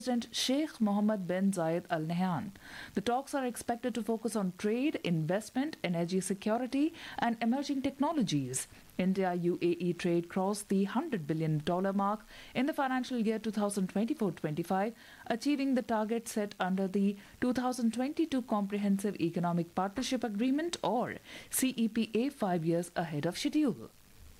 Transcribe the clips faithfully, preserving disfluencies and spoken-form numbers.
President Sheikh Mohammed bin Zayed Al Nahyan. The talks are expected to focus on trade, investment, energy security, and emerging technologies. India U A E trade crossed the one hundred billion dollars mark in the financial year twenty twenty-four twenty-five, achieving the target set under the two thousand twenty-two Comprehensive Economic Partnership Agreement or C E P A five years ahead of schedule.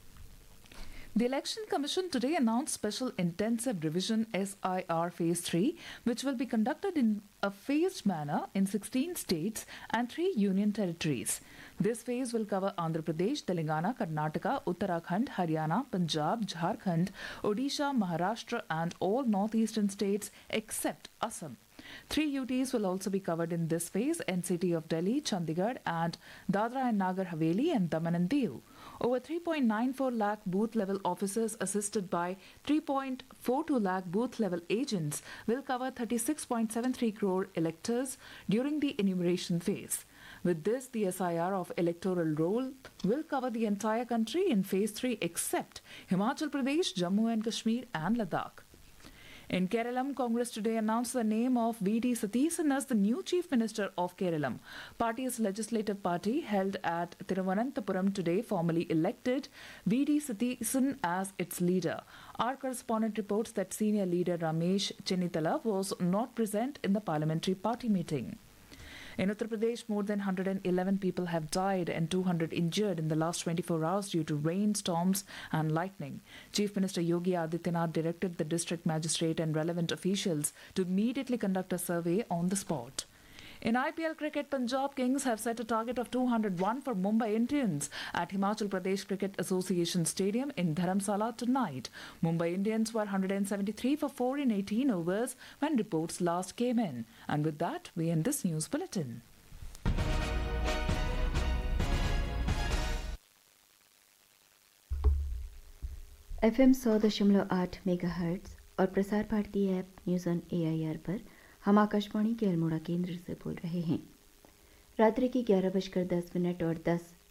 The Election Commission today announced Special Intensive Revision S I R Phase three, which will be conducted in a phased manner in sixteen states and three union territories. This phase will cover Andhra Pradesh, Telangana, Karnataka, Uttarakhand, Haryana, Punjab, Jharkhand, Odisha, Maharashtra, and all northeastern states except Assam. Three U Ts will also be covered in this phase: N C T of Delhi, Chandigarh, and Dadra and Nagar Haveli and Daman and Diu. Over three point nine four lakh booth level officers assisted by three point four two lakh booth level agents will cover thirty-six point seven three crore electors during the enumeration phase. With this, the S I R of electoral roll will cover the entire country in phase three except Himachal Pradesh, Jammu and Kashmir, and Ladakh. In Kerala, Congress today announced the name of V D Satheesan as the new Chief Minister of Kerala. Party's legislative party held at Thiruvananthapuram today formally elected V D Satheesan as its leader. Our correspondent reports that senior leader Ramesh Chennithala was not present in the parliamentary party meeting. In Uttar Pradesh, more than one hundred eleven people have died and two hundred injured in the last twenty-four hours due to rain, storms and lightning. Chief Minister Yogi Adityanath directed the district magistrate and relevant officials to immediately conduct a survey on the spot. In I P L cricket, Punjab Kings have set a target of two hundred one for Mumbai Indians at Himachal Pradesh Cricket Association Stadium in Dharamsala tonight. Mumbai Indians were one hundred seventy-three for four in eighteen overs when reports last came in. And with that, we end this news bulletin. F M सौ दशमलव आठ mega hertz और Prasar Bharati app news on A I R पर हम आकाशवाणी के अल्मोड़ा केंद्र से बोल रहे हैं। रात्रि की ग्यारह बजकर दस मिनट और दस